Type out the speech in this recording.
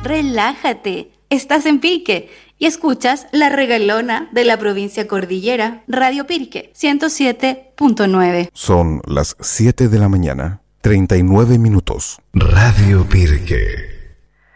relájate. Estás en Pirque y escuchas La Regalona de la provincia cordillera, Radio Pirque 107.9. Son las 7 de la mañana, 39 minutos. Radio Pirque.